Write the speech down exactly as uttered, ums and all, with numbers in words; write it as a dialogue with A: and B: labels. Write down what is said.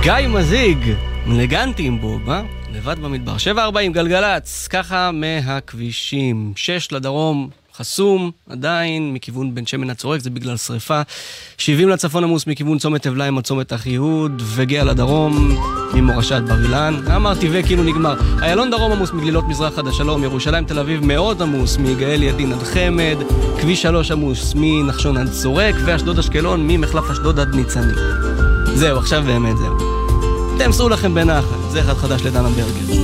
A: גיא מזיג, אלגנטים בו, אה? לבד במדבר. שבע ארבעים גלגלץ, ככה מהכבישים. שש לדרום, חסום, עדיין מכיוון בן שמן הצורק, זה בגלל שריפה. שבעים לצפון עמוס מכיוון צומת אבליים עד צומת אחיהוד, וגאה לדרום ממורשת בר אילן. אמרתי וכאילו נגמר. איילון דרום עמוס מגלילות מזרח עד השלום, ירושלים תל אביב מאוד עמוס מיגאל ידין עד חמד, כביש שלוש עמוס מנחשון עד צורק, ואשדוד אשקלון ממחלף אשדוד עד ניצני. זהו, עכשיו באמת זהו. תמסרו לכם בנחת, זה אחד חדש לדנה ברגר.